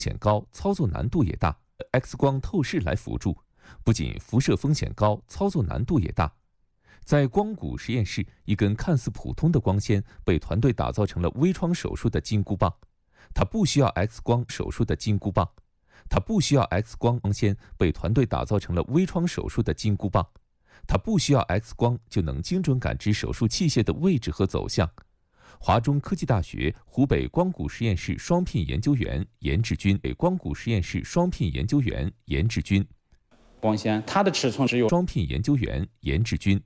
险高，操作难度也大。X 光透视来辅助，不仅辐射风险高，操作难度也大。在光谷实验室，一根看似普通的光纤被团队打造成了微创手术的金箍棒。它不需要 X 光手术的金箍棒，它不需要 X 光纤被团队打造成了微创手术的金箍棒。它不需要 X 光就能精准感知手术器械的位置和走向。华中科技大学湖北光谷实验室双聘研究员严志军，光谷实验室双聘研究员严志军， 光纤它的尺寸只有双聘研究员严志军。